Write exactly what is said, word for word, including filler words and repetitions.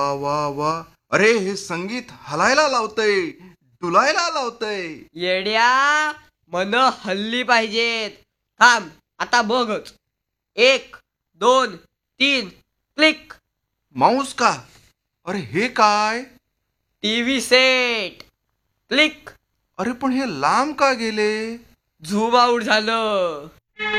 वा वा वा. अरे हे संगीत हलायला लावतय, डुलायला लावतय. येड्या, मन हल्ली पाहिजेत. थांब आता बघच. एक दोन तीन क्लिक. माऊस का? अरे हे काय? TV set. क्लिक. अरे पण हे लांब का गेले? झूम आउट झालं.